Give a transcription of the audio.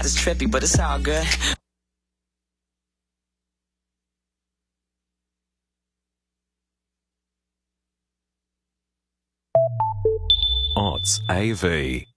is trippy, but it's all good. Arts AV.